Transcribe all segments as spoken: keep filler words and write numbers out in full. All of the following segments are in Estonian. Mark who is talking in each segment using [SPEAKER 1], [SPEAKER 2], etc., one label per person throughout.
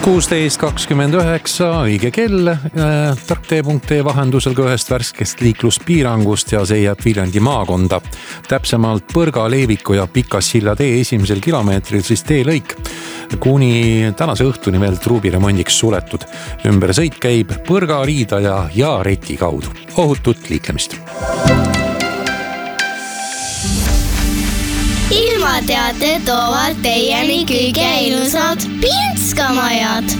[SPEAKER 1] kuusteist kakskümmend üheksa, õige kell, tarktee.ee vahendusel ka ühest värskest liikluspiirangust ja see jääb Viljandi maakonda. Täpsemalt Põrga, Leeviku ja Pika-Silla tee esimesel kilomeetril siis teelõik. Kuni tänase õhtuni veel truubiremondiks suletud. Ümber sõit käib Põrga, Riidaja ja Reti kaudu. Ohutut liiklemist.
[SPEAKER 2] Ilmateate toovad teieni kõige ilusad Pinskamajad.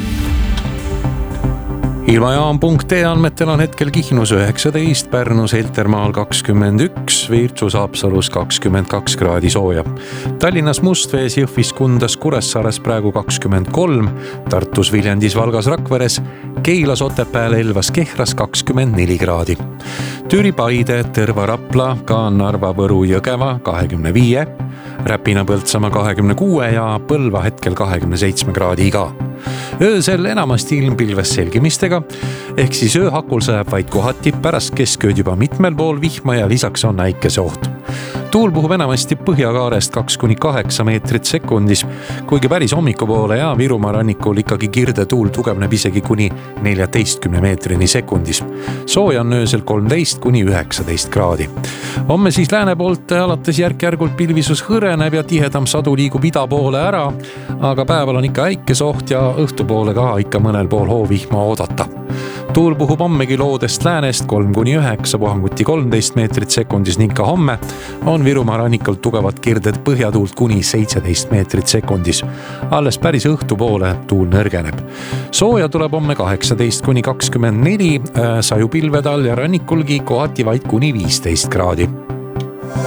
[SPEAKER 1] Ilmajaam.ee andmetel on hetkel Kihnus üheksateist, Pärnus Heltermaal kakskümmend üks, Virtsus Haapsalus kakskümmend kaks kraadi sooja. Tallinnas Mustvees, Jõhvis, Kundas, Kuressaares praegu kakskümmend kolm, Tartus, Viljandis, Valgas, Rakveres, Keilas, Otepääl, Elvas, Kehras kakskümmend neli kraadi. Türi, Paide, Tõrva, Rapla, ka Narva, Võru, Jõgeva kakskümmend viis, Räpina, Põltsamaa kakskümmend kuus ja Põlva hetkel kakskümmend seitse kraadi iga. Öösel enamasti ilmpilves selgimistega, ehk siis ööhakul sajab vaid kohati, pärast keskööd juba mitmel pool vihma ja lisaks on äikese oht. Tuul puhub enamasti Põhjakaarest kaks kuni kaheksa meetrit sekundis, kuigi päris hommikupoole ja Virumaa rannikul ikkagi kirde tuul tugevneb isegi kuni neljateistkümne meetrini sekundis. Sooja on öösel kolmteist kuni üheksateist kraadi. Homme siis lääne poolt alates järk-järgult pilvisus hõreneb ja tihedam sadu liigub ida poole ära, aga päeval on ikka äikese oht ja õhtupoole ka ikka mõnel pool hoovihma oodata. Tuul puhub hommegi loodest läänest kolm kuni üheksa, puhanguti kolmteist meetrit sekundis ning ka homme on Virumaa rannikult tugevad kirded põhjatuult kuni seitseteist meetrit sekundis. Alles päris õhtupoole tuul nõrgeneb. Sooja tuleb homme kaheksateist kuni kakskümmend neli, sajupilvedal ja rannikulgi kohati vaid kuni viisteist kraadi.